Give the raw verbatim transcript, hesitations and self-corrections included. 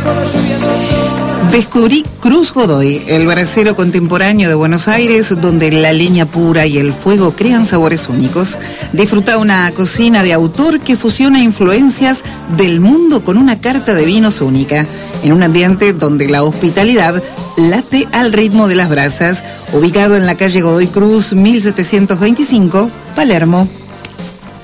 Descubrí Cruz Godoy, el brasero contemporáneo de Buenos Aires, donde la leña pura y el fuego crean sabores únicos. Disfruta una cocina de autor que fusiona influencias del mundo con una carta de vinos única, en un ambiente donde la hospitalidad late al ritmo de las brasas, ubicado en la calle Godoy Cruz mil setecientos veinticinco, Palermo.